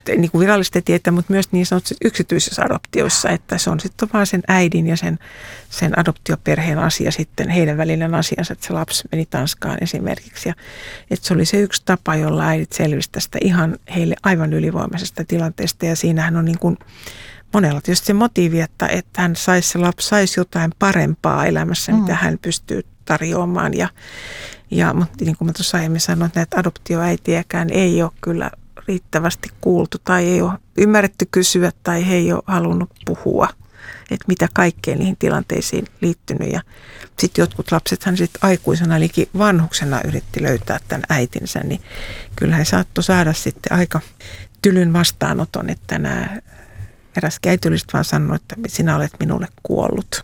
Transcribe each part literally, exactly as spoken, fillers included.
niin kuin virallisesti tietää, mutta myös niin sanotusti yksityisissä adoptioissa, että se on sitten vaan sen äidin ja sen, sen adoptioperheen asia sitten, heidän välinen asiansa, että se lapsi meni Tanskaan esimerkiksi. Ja, että se oli se yksi tapa, jolla äidit selvisivät tästä ihan heille aivan ylivoimaisesta tilanteesta ja siinähän on niin kuin monella tietysti se motiivi, että, että hän saisi, se lapsi saisi jotain parempaa elämässä, mm. mitä hän pystyy tarjoamaan. Ja, ja mutta niin kuin mä tuossa aiemmin sanoin, että näitä adoptioäitiäkään ei ole kyllä riittävästi kuultu tai ei ole ymmärretty kysyä tai he ei ole halunnut puhua, että mitä kaikkeen niihin tilanteisiin liittynyt. Ja sitten jotkut lapsethan sitten aikuisena, eli vanhuksena yritti löytää tämän äitinsä, niin kyllä he saattoi saada sitten aika tylyn vastaanoton, että nämä eräs äitylistä vaan sanoi, että sinä olet minulle kuollut.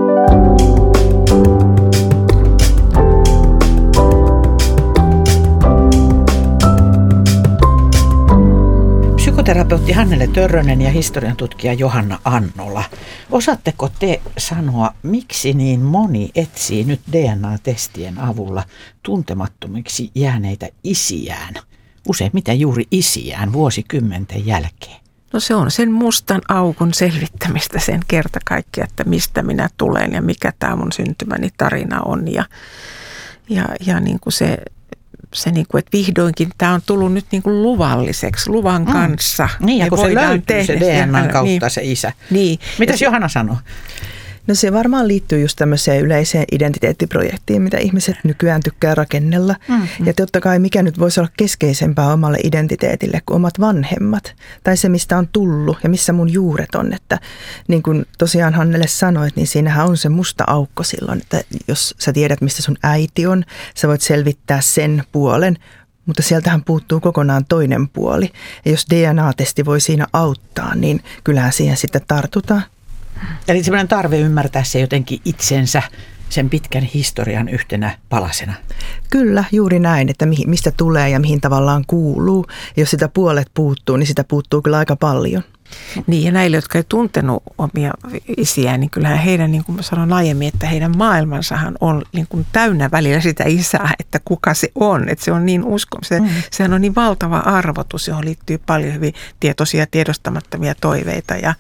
Psykoterapeutti Hannele Törrönen ja historiantutkija Johanna Annola. Osaatteko te sanoa, miksi niin moni etsii nyt D N A-testien avulla tuntemattomiksi jääneitä isiään? Useimmiten juuri isiään vuosikymmenten jälkeen. No se on sen mustan aukon selvittämistä sen kerta kaikkiaan, että mistä minä tulen ja mikä tämä mun syntymäni tarina on. Ja, ja, ja niin kuin se, se niin kuin, että vihdoinkin tämä on tullut nyt niin kuin luvalliseksi, luvan mm. kanssa. Niin, ja kun se löytyy tehdä, se D N A:n kautta niin, se isä. Niin. Mitäs Johanna sanoo? No se varmaan liittyy just tämmöiseen yleiseen identiteettiprojektiin, mitä ihmiset nykyään tykkää rakennella. Mm-hmm. Ja totta kai mikä nyt voisi olla keskeisempää omalle identiteetille kuin omat vanhemmat. Tai se, mistä on tullut ja missä mun juuret on. Että niin kuin tosiaan Hannele sanoit, niin siinähän on se musta aukko silloin, että jos sä tiedät, mistä sun äiti on, sä voit selvittää sen puolen. Mutta sieltähän puuttuu kokonaan toinen puoli. Ja jos D N A-testi voi siinä auttaa, niin kyllähän siihen sitten tartutaan. Eli semmoinen tarve ymmärtää se jotenkin itsensä sen pitkän historian yhtenä palasena. Kyllä, juuri näin, että mistä tulee ja mihin tavallaan kuuluu. Ja jos sitä puolet puuttuu, niin sitä puuttuu kyllä aika paljon. Niin ja näille, jotka ei tuntenut omia isiään, niin kyllähän heidän, niin kuin mä sanoin aiemmin, että heidän maailmansahan on niin kuin täynnä välillä sitä isää, että kuka se on. Että se on niin usko, se, mm. sehän on niin valtava arvotus, johon liittyy paljon hyvin tietoisia, tiedostamattomia toiveita ja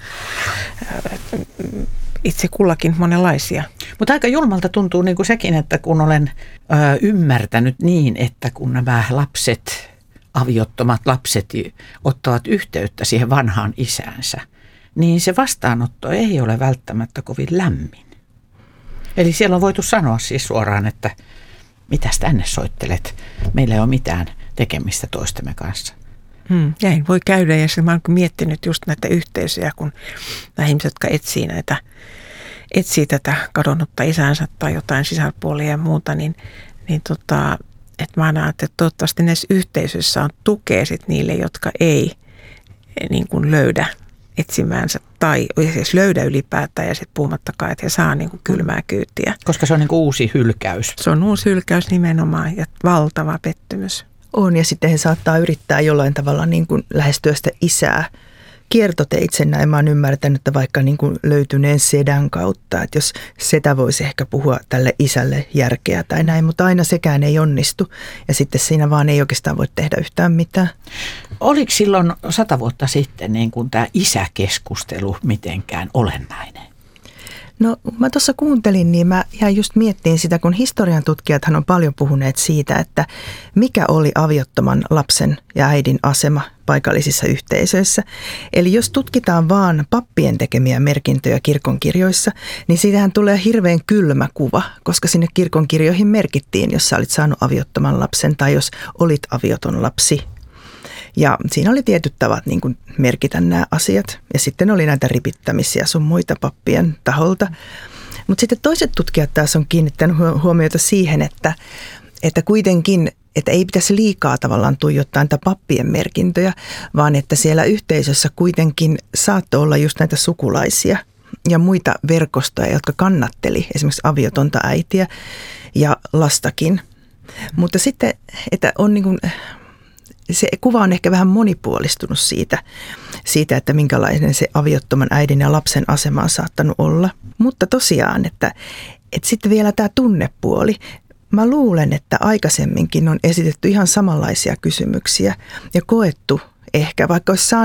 äh, itse kullakin monenlaisia. Mutta aika julmalta tuntuu niin kuin sekin, että kun olen ö, ymmärtänyt niin, että kun nämä lapset, aviottomat lapset ottavat yhteyttä siihen vanhaan isäänsä, niin se vastaanotto ei ole välttämättä kovin lämmin. Eli siellä on voitu sanoa siis suoraan, että mitäs tänne soittelet, meillä ei ole mitään tekemistä toistemme kanssa. Hmm, näin voi käydä ja mä oon miettinyt just näitä yhteisöjä, kun nämä ihmiset, jotka etsii näitä, etsii tätä kadonnutta isäänsä tai jotain sisarpuolia ja muuta, niin, niin tota, että mä ajattelen, että toivottavasti näissä yhteisöissä on tukea sit niille, jotka ei niin kuin löydä etsimäänsä tai siis löydä ylipäätään ja sitten puhumattakaan, että he saa niin kuin kylmää kyytiä. Koska se on niin kuin uusi hylkäys. Se on uusi hylkäys nimenomaan ja valtava pettymys. On ja sitten he saattaa yrittää jollain tavalla niin kuin lähestyä sitä isää kiertoteitse näin. Mä oon ymmärtänyt, että vaikka niin kuin löytyneen sedän kautta, että jos setä voisi ehkä puhua tälle isälle järkeä tai näin, mutta aina sekään ei onnistu ja sitten siinä vaan ei oikeastaan voi tehdä yhtään mitään. Oliko silloin sata vuotta sitten niin kuin tämä isäkeskustelu mitenkään olennainen? No mä tuossa kuuntelin, niin mä jäin just miettiin sitä, kun historian tutkijathan on paljon puhuneet siitä, että mikä oli aviottoman lapsen ja äidin asema paikallisissa yhteisöissä. Eli jos tutkitaan vaan pappien tekemiä merkintöjä kirkonkirjoissa, niin siitähän tulee hirveän kylmä kuva, koska sinne kirkonkirjoihin merkittiin, jos sä olit saanut aviottoman lapsen tai jos olit avioton lapsi. Ja siinä oli tietyt tavat niin kuin merkitä nämä asiat. Ja sitten oli näitä ripittämisiä sun muita pappien taholta. Mutta sitten toiset tutkijat taas on kiinnittänyt huomiota siihen, että, että kuitenkin, että ei pitäisi liikaa tavallaan tuijottaa näitä pappien merkintöjä, vaan että siellä yhteisössä kuitenkin saattoi olla just näitä sukulaisia ja muita verkostoja, jotka kannatteli esimerkiksi aviotonta äitiä ja lastakin. Mutta sitten, että on niin kuin se kuva on ehkä vähän monipuolistunut siitä, siitä, että minkälainen se aviottoman äidin ja lapsen asema on saattanut olla. Mutta tosiaan, että, että sitten vielä tämä tunnepuoli. Mä luulen, että aikaisemminkin on esitetty ihan samanlaisia kysymyksiä ja koettu ehkä, vaikka olisi saanut